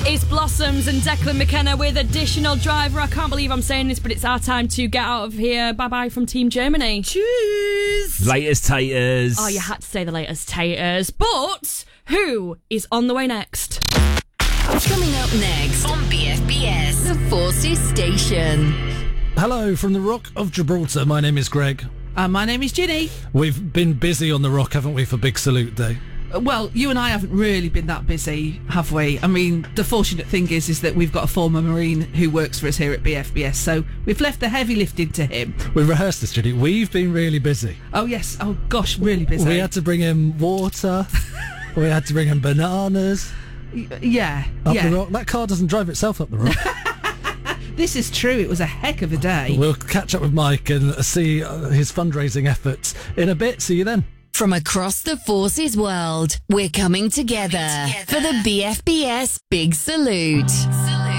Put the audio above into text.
It's Blossoms and Declan McKenna with Additional Driver. I can't believe I'm saying this, but it's our time to get out of here. Bye-bye from Team Germany. Cheers. Latest taters. Oh, you had to say the latest taters. But who is on the way next? Coming up next on BFBS, the Forces Station. Hello from the Rock of Gibraltar. My name is Greg. My name is Ginny. We've been busy on the Rock, haven't we, for Big Salute Day? Well, you and I haven't really been that busy, have we? I mean, the fortunate thing is that we've got a former Marine who works for us here at BFBS, so we've left the heavy lifting to him. We rehearsed this, Ginny. We've been really busy. Oh, yes. Oh, gosh, really busy. We had to bring him water. We had to bring him bananas. Yeah. Up the Rock. That car doesn't drive itself up the Rock. This is true. It was a heck of a day. We'll catch up with Mike and see his fundraising efforts in a bit. See you then. From across the Forces world, we're coming together for the BFBS Big Salute.